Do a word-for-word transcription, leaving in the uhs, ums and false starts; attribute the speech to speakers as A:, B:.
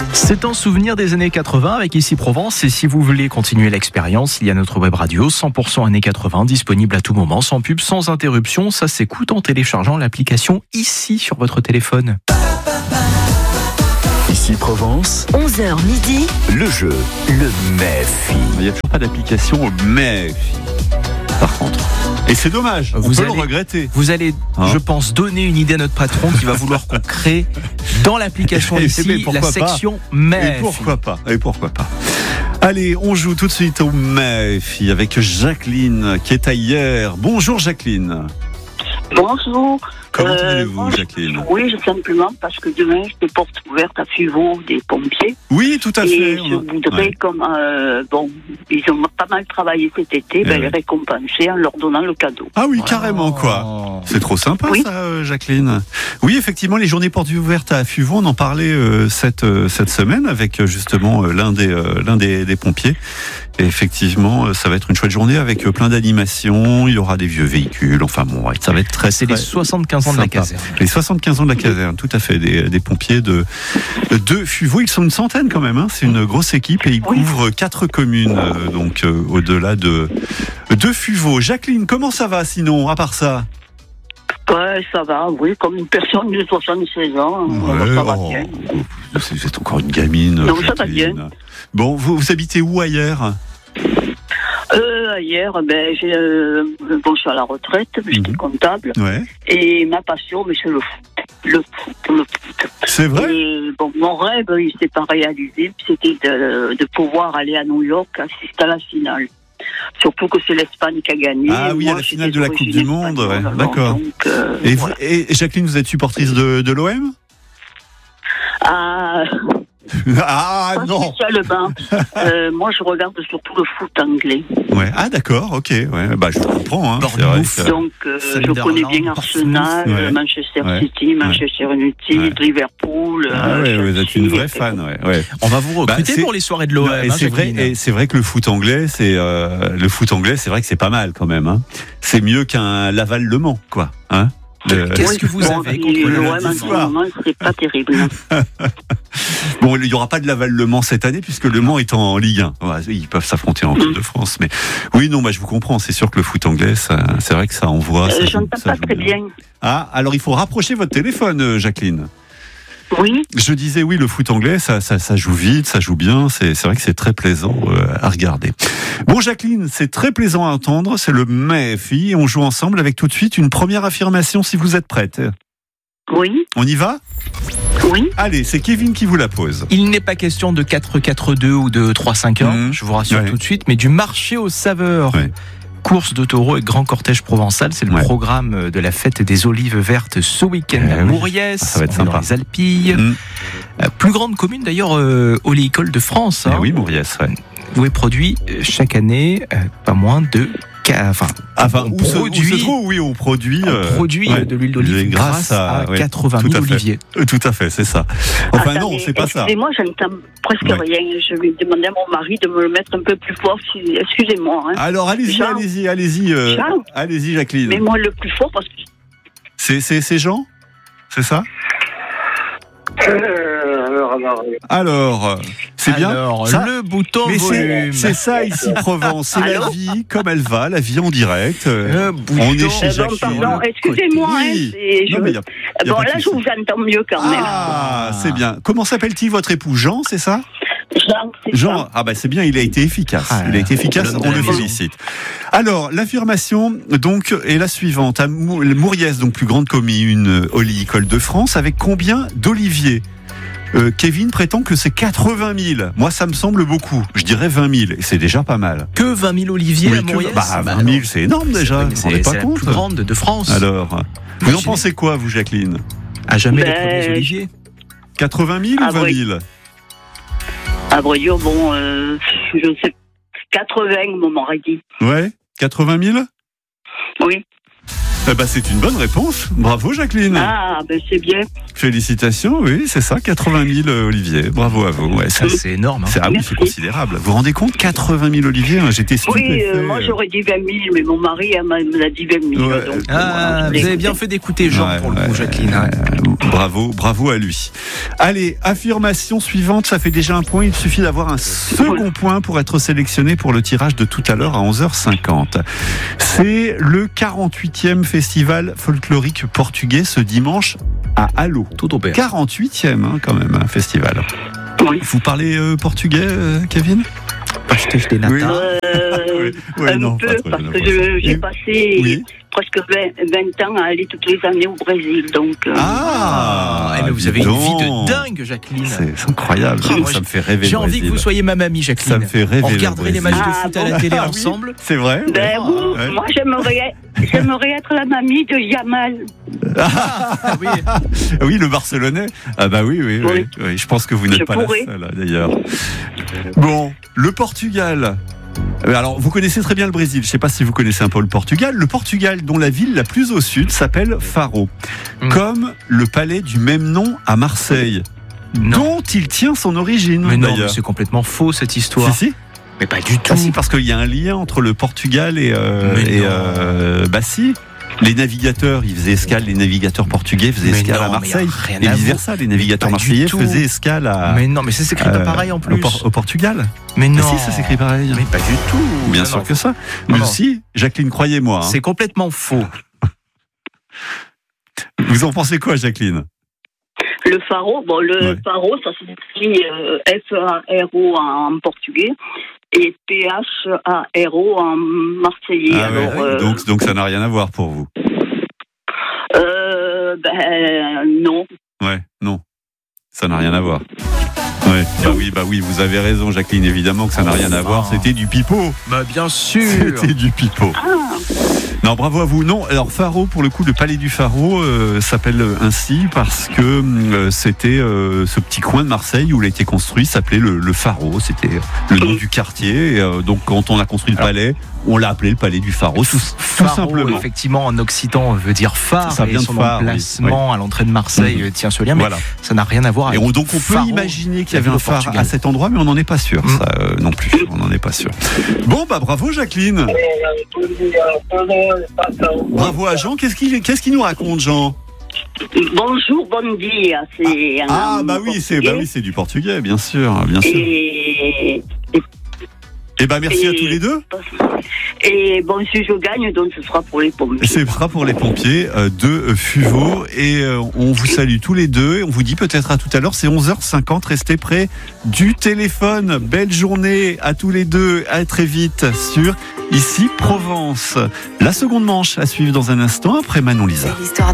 A: C'est un souvenir des années quatre-vingts avec Ici Provence, et si vous voulez continuer l'expérience, il y a notre web radio cent pour cent années quatre-vingts disponible à tout moment, sans pub, sans interruption. Ça s'écoute en téléchargeant l'application Ici sur votre téléphone.
B: Ici Provence,
C: onze heures midi,
B: le jeu, le Méfi.
D: Il n'y a toujours pas d'application Méfi, par contre. Et c'est dommage, on
A: vous
D: peut
A: allez,
D: le regretter.
A: Vous allez,
D: hein
A: je pense, donner une idée à notre patron qui va vouloir qu'on crée dans l'application
D: et
A: Ici la section Méfi.
D: Et pourquoi pas Et pourquoi pas Allez, on joue tout de suite au Méfi avec Jacqueline qui est à hier. Bonjour Jacqueline.
E: Bonjour.
D: Comment
E: Euh,
D: allez-vous
E: moi,
D: Jacqueline?
E: Oui, simplement parce que demain, je te porte ouverte à Fuvon des pompiers.
D: Oui, tout à fait.
E: Et je
D: On-
E: voudrais,
D: ouais.
E: comme, euh, bon, ils ont pas mal travaillé cet été, ben,
D: ouais.
E: les récompenser en leur donnant le cadeau.
D: Ah oui,
A: Oh.
D: carrément quoi. C'est trop sympa
E: Oui.
D: ça, euh, Jacqueline. Oui, effectivement, les journées portes ouvertes à Fuvon, on en parlait euh, cette euh, cette semaine avec euh, justement euh, l'un des euh, l'un des, des pompiers. Et effectivement, euh, ça va être une chouette journée avec euh, plein d'animations. Il y aura des vieux véhicules. Enfin bon, ouais, ça va être très.
A: C'est les
D: très
A: soixante-quinze ans de la
D: sympa.
A: caserne.
D: Les soixante-quinze ans de la caserne, tout à fait, des, des pompiers de, de Fuvon. Ils sont une centaine quand même, hein. C'est une grosse équipe et ils
E: Oui.
D: couvrent quatre communes, euh, donc euh, au-delà de, de Fuvon. Jacqueline, comment ça va sinon, à part ça?
E: Ouais, ça va, oui, comme une personne de soixante-seize ans,
D: Ouais,
E: ça va
D: oh,
E: bien.
D: Vous êtes encore une gamine.
E: Non, ça va
D: Jacqueline.
E: bien.
D: Bon, vous, vous habitez où ailleurs?
E: Euh, hier, ben, j'ai, euh, bon, je suis à la retraite, j'étais
D: Mhm.
E: comptable,
D: Ouais.
E: et ma passion, mais c'est le foot. Le foot, le foot.
D: C'est vrai?
E: Et bon, mon rêve, il s'est pas réalisé, c'était de, de pouvoir aller à New York assister à la finale. Surtout que c'est l'Espagne qui a gagné.
D: Ah oui,
E: Moi,
D: à la
E: j'étais
D: finale de la
E: d'origine
D: Coupe du Monde, ouais,
E: espagnole,
D: d'accord.
E: donc, euh,
D: Et, vous-
E: voilà.
D: et Jacqueline, vous êtes supportrice de, de l'O M?
E: Ah,
D: Ah
E: pas
D: non.
E: spécialement. euh, moi, je regarde surtout le foot anglais.
D: Ouais. Ah d'accord, ok. Ouais. Bah je comprends. Hein. C'est vrai
A: Bournemouth.
D: que-
E: Donc, euh, je
A: Sunderland,
E: connais bien Arsenal,
D: Portsmouth, ouais.
E: Manchester
D: Ouais.
E: City, Manchester United,
D: Ouais.
E: Liverpool.
D: Ah
E: euh,
D: ouais, vous êtes une
E: Chelsea,
D: vraie
E: et
D: fan,
E: tout.
D: ouais. ouais.
A: On va vous recruter
D: Bah, c'est-
A: pour les soirées de l'O M.
D: Non, et
A: hein,
D: c'est vrai,
A: Jacqueline.
D: et c'est vrai que le foot anglais, c'est euh, le foot anglais, c'est vrai que c'est pas mal quand même. Hein. C'est mieux qu'un Laval Le Mans, quoi. Hein. Le-
A: Qu'est-ce
E: Oui,
A: que vous
E: bon,
A: avez
E: et
A: contre le
E: l'O M
D: lundi
E: en ce
D: soir
E: moment, c'est pas terrible.
D: Bon, il n'y aura pas de Laval Le Mans cette année puisque Le Mans est en Ligue un. Ouais, ils peuvent s'affronter en Coupe de France, mais oui, non, bah je vous comprends. C'est sûr que le foot anglais, ça, c'est vrai que ça envoie. ça
E: Euh,
D: joue-
E: J'entends
D: ça
E: pas
D: joue
E: très bien.
D: Ah, alors il faut rapprocher votre téléphone, euh, Jacqueline.
E: Oui,
D: Je disais oui, le foot anglais, ça, ça, ça joue vite, ça joue bien. C'est, c'est vrai que c'est très plaisant euh, à regarder. Bon, Jacqueline, c'est très plaisant à entendre. C'est le Méfi. On joue ensemble avec tout de suite une première affirmation si vous êtes prête.
E: oui,
D: On y va?
E: oui.
D: Allez, c'est Kevin qui vous la pose.
A: Il n'est pas question de quatre quatre deux ou de trois cinq un,
D: Mmh.
A: je vous rassure
D: Ouais.
A: tout de suite, mais du marché aux saveurs.
D: Ouais.
A: Course de taureaux et grand cortège provençal, c'est le
D: Ouais.
A: programme de la fête des olives vertes ce week-end
D: Eh
A: à
D: oui.
A: Mouriès,
D: Ah, ça va être
A: on est dans
D: sympa.
A: les Alpilles.
D: Mmh.
A: Euh, plus grande commune d'ailleurs, euh, oléicole de France.
D: Eh
A: hein,
D: oui, Mauriès, ouais.
A: où est produit euh, chaque année euh, pas moins de... qua- Enfin,
D: Enfin,
A: on
D: où, se, où
A: produit,
D: se trouve, oui, on produit,
A: on
D: euh,
A: produit
D: ouais,
A: de l'huile d'olive grâce, à,
D: ouais,
A: quatre-vingt
D: tout
A: mille
D: à fait.
A: oliviers.
D: Euh, Tout à fait, c'est ça. Enfin, non,
E: Attendez,
D: c'est pas ça.
E: Excusez-moi, j'entends presque
D: Ouais.
E: rien. Je vais demander à mon mari de me le mettre un peu plus fort. si- Excusez-moi. Hein.
D: Alors, allez-y,
E: Jean.
D: allez-y, allez-y, euh,
E: Jean.
D: allez-y, Jacqueline.
E: Mais moi, le plus fort parce que.
D: C'est, c'est, c'est Jean? C'est ça?
E: Euh, alors, alors,
D: Alors, euh, c'est bien.
A: Alors,
D: Ça-
A: le bouton
D: Mais c'est,
A: volume.
D: c'est ça ici Provence, c'est la
E: Allô
D: vie comme elle va, la vie en direct. Euh,
A: Le bouton
D: on est chez
E: Euh, bon,
D: Jacqueline.
E: pardon, excusez-moi. Hein,
D: Oui.
E: c'est- je-
D: Non, mais y a- y a
E: Bon,
D: pas de
E: là, je
D: souci.
E: vous entends mieux quand même.
D: Ah, c'est bien. Comment s'appelle-t-il votre époux? Jean, c'est ça?
E: Jean, c'est
D: Jean,
E: ça.
D: ah bah c'est bien, il a été efficace.
A: Ah,
D: il a été efficace,
A: on le
D: on
A: donne
D: le
A: à la maison.
D: félicite. Alors, l'affirmation donc est la suivante. À Mou- Mouriès, donc plus grande commune oléicole de France, avec combien d'oliviers? Euh, Kevin prétend que c'est quatre-vingt mille. Moi, ça me semble beaucoup. Je dirais vingt mille. Et c'est déjà pas mal.
A: Que vingt mille oliviers
D: Oui,
A: à
D: que-
A: Mouriès.
D: bah, vingt mille, c'est énorme déjà.
A: C'est,
D: Vous vous rendez
A: c'est
D: pas
A: la
D: compte?
A: plus grande de France.
D: Alors, vous en
A: Imaginez.
D: pensez quoi, vous, Jacqueline?
A: À jamais les
E: Ben,
A: premiers oliviers.
D: quatre-vingt mille
E: Ah,
D: ou vingt
E: oui.
D: mille?
E: À vrai dire, bon, euh, je sais. quatre-vingts, mon mari dit.
D: Ouais, quatre-vingt mille?
E: Oui.
D: Eh ben, c'est une bonne réponse. Bravo, Jacqueline.
E: Ah, ben c'est bien.
D: Félicitations, oui, c'est ça, quatre-vingt mille euh, Olivier. Bravo à vous. Ouais, ça,
A: Ça, c'est énorme. hein.
D: c'est, ah oui,
E: Merci.
D: c'est considérable. Vous vous rendez compte, quatre-vingt mille Olivier, hein, j'étais
E: Oui,
D: stupéfait.
E: euh, moi j'aurais dit vingt mille, mais mon mari elle m'a- me l'a dit vingt mille.
D: Ouais.
E: donc,
A: Ah,
E: voilà, je
A: vous
E: l'ai
A: avez bien
E: écouté.
A: fait d'écouter Jean
D: Ouais,
A: pour le
D: ouais,
A: coup, Jacqueline.
D: ouais. Bravo, bravo à lui. Allez, affirmation suivante, ça fait déjà un point. Il suffit d'avoir un second point pour être sélectionné pour le tirage de tout à l'heure à onze heures cinquante. C'est le quarante-huitième festival folklorique portugais ce dimanche à Allo.
A: Tout au père.
D: quarante-huitième hein, quand même, un festival.
E: Oui.
D: Vous parlez euh, portugais, euh, Kevin?
A: Pastéis de nata.
D: Oui.
E: Euh,
D: Oui, oui,
E: un
D: non,
E: peu,
D: pas trop,
E: parce
D: non,
E: que
D: pas
E: je-
D: trop.
E: j'ai
D: Et-
E: passé
D: Oui.
E: presque vingt ans à aller toutes les années au Brésil. Donc, euh,
D: Ah,
A: Eh, mais vous avez
D: dis
A: une vie
D: donc.
A: de dingue, Jacqueline.
D: C'est c'est incroyable.
A: Ah, moi,
D: ça me fait rêver.
A: J'ai
D: le
A: envie que
D: Brésil.
A: vous soyez ma mamie, Jacqueline.
D: Ça me fait rêver.
A: On
D: le
A: regarderait les
D: Brésil.
A: matchs de
E: Ah,
A: foot à la
E: bon.
A: télé
D: Ah oui,
A: ensemble.
D: c'est vrai.
E: ben,
A: Ah,
E: vous,
D: ouais.
E: moi, j'aimerais, j'aimerais être la mamie de Yamal.
A: Ah, oui.
D: Oui, le Barcelonais. Ah bah oui, oui, oui.
E: Oui.
D: oui. Je pense que vous n'êtes
E: Je
D: pas
E: pourrais.
D: la seule, d'ailleurs. Bon, le Portugal. Euh, Alors, vous connaissez très bien le Brésil. Je ne sais pas si vous connaissez un peu le Portugal. Le Portugal, dont la ville la plus au sud s'appelle Faro,
A: Mm.
D: comme le palais du même nom à Marseille,
A: Non.
D: dont il tient son origine.
A: Mais non, mais
D: d'ailleurs.
A: c'est complètement faux cette histoire.
D: Si, si.
A: Mais pas du tout.
D: Ah, si, parce qu'il y a un lien entre le Portugal et, euh,
A: Mais
D: et
A: non.
D: euh, bah si. Les navigateurs, ils faisaient escale, les navigateurs portugais faisaient
A: Mais
D: escale
A: non,
D: à
A: mais
D: Marseille.
A: y a rien
D: Et
A: à
D: vice versa, les navigateurs
A: pas du
D: marseillais
A: tout.
D: faisaient escale à,
A: Mais non, mais ça s'écrit pas
D: euh,
A: pareil en
D: au,
A: plus.
D: Por- au Portugal.
A: Mais non.
D: Si, ça s'écrit pareil.
A: Mais pas du tout.
D: Bien
A: Non,
D: sûr
A: non.
D: que ça.
A: Non,
D: Mais
A: non.
D: si, Jacqueline, croyez-moi. hein.
A: C'est complètement faux.
D: Vous en pensez quoi, Jacqueline?
E: Le Faro, bon, le
D: Ouais.
E: Faro, ça s'écrit euh, F A R O en, en portugais et P H A R O en marseillais.
D: Ah ouais,
E: Alors, euh,
D: donc, donc ça n'a rien à voir pour vous.
E: euh, ben non.
D: Ouais, non. Ça n'a rien à voir. Ouais, bah oui, bah oui, vous avez raison, Jacqueline, évidemment que ça n'a rien à voir. C'était du pipeau.
A: Bah bien sûr.
D: C'était du pipeau.
E: Ah,
D: Non, bravo à vous. Non, alors Faro, pour le coup, le palais du Faro euh, s'appelle ainsi parce que euh, c'était euh, ce petit coin de Marseille où il a été construit, s'appelait le, le Faro. C'était le nom du quartier. Et, euh, donc, quand on a construit le palais, on l'a appelé le palais du Faro, tout, tout
A: Faro,
D: simplement.
A: effectivement, en occitan, veut dire phare.
D: Ça vient
A: et
D: de
A: son
D: phare, oui.
A: emplacement à l'entrée de Marseille
D: Mhm.
A: euh, tient ce lien, mais
D: Voilà.
A: ça n'a rien à voir
D: Et
A: avec
D: on, donc on peut
A: Faro,
D: imaginer qu'il y
A: la
D: avait
A: ville
D: un
A: au
D: phare
A: Portugal.
D: à cet endroit, mais on n'en est pas sûr.
A: Mm.
D: Ça, euh, non plus, on n'en est pas sûr. Bon, bah bravo Jacqueline. Bravo à Jean. Qu'est-ce qu'il qu'est-ce qu'il nous raconte, Jean?
E: bonjour, bon dia. C'est
D: Ah
E: en
D: bah oui, c'est bah
E: portugais.
D: oui, c'est du portugais, bien sûr, bien sûr.
E: Et,
D: Et bah merci à
E: et-
D: tous les deux.
E: et bon, si je gagne, donc ce sera pour les pompiers.
D: C'est sera pour les pompiers euh, de Fuveau et euh, on vous salue tous les deux et on vous dit peut-être à tout à l'heure, c'est onze heures cinquante, restez près du téléphone. Belle journée à tous les deux, à très vite sur Ici Provence. La seconde manche à suivre dans un instant après Manon Lisa.